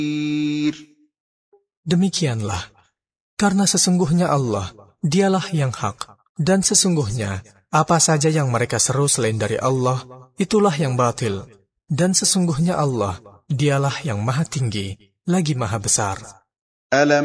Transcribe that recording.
Demikianlah, karena sesungguhnya Allah, dialah yang hak, dan sesungguhnya apa saja yang mereka seru selain dari Allah, itulah yang batil, dan sesungguhnya Allah, dialah yang maha tinggi, lagi maha besar.